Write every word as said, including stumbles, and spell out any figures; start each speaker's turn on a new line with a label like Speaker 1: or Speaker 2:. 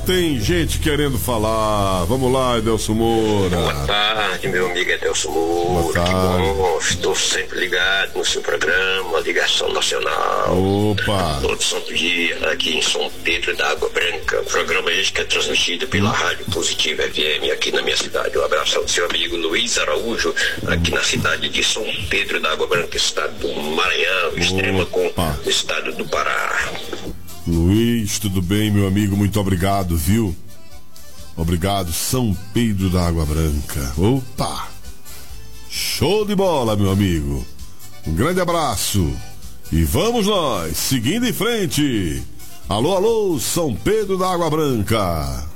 Speaker 1: tem gente querendo falar. Vamos lá, Edelson Moura.
Speaker 2: Boa tarde, meu amigo Edelson Moura.
Speaker 1: Boa tarde.
Speaker 2: Que bom, estou sempre ligado no seu programa, Ligação Nacional.
Speaker 1: Opa.
Speaker 2: Todo santo dia, aqui em São Pedro da Água Branca. O programa este que é transmitido pela Rádio Positiva F M aqui na minha cidade. Um abraço ao seu amigo Luiz Araújo, aqui na cidade de São Pedro da Água Branca, estado do Maranhão, extrema com o estado do Pará.
Speaker 1: Luiz, tudo bem, meu amigo? Muito obrigado, viu? Obrigado, São Pedro da Água Branca. Opa! Show de bola, meu amigo. Um grande abraço. E vamos nós, seguindo em frente. Alô, alô, São Pedro da Água Branca.